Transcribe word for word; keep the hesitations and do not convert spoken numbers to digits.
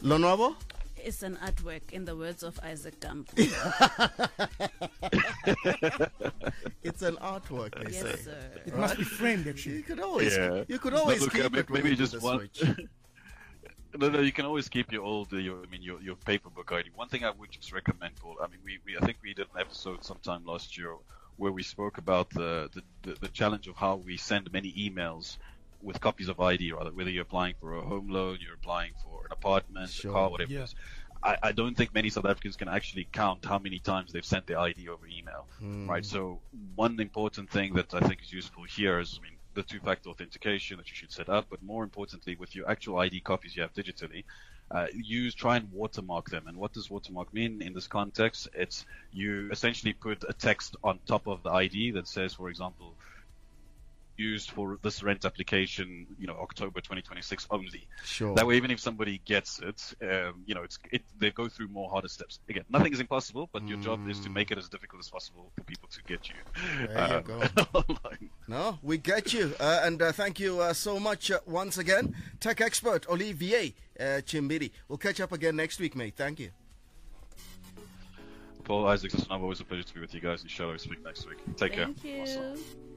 Lonwabo? It's an artwork, in the words of Isaac Gump. It's an artwork, they Yes, say. sir. It must be framed, actually. You could always, Yeah. you could No, always look, keep I mean, it when maybe you do just the one. switch. No, no, you can always keep your old, uh, your, I mean, your your paper book I D. One thing I would just recommend, Paul. I mean, we, we I think we did an episode sometime last year where we spoke about the the, the, the challenge of how we send many emails with copies of I D, rather, whether you're applying for a home loan, you're applying for an apartment, Sure. a car, whatever Yeah. it is. I, I don't think many South Africans can actually count how many times they've sent their I D over email, right? So one important thing that I think is useful here is, I mean, the two-factor authentication that you should set up, but more importantly, with your actual I D copies you have digitally, uh, use try and watermark them. And what does watermark mean in this context? It's you essentially put a text on top of the I D that says, for example, used for this rent application, you know, October twenty twenty-six only. Sure. That way, even if somebody gets it, um, you know, it's it, they go through more harder steps. Again, nothing is impossible, but your job is to make it as difficult as possible for people to get you. There you go. Online. No, we get you. Uh, and uh, thank you uh, so much uh, once again. Tech expert Olivier uh, Chimbiri. We'll catch up again next week, mate. Thank you. Paul, Isaac, it's always a pleasure to be with you guys. Inshallah, we speak next week. Take Thank care. you. Awesome.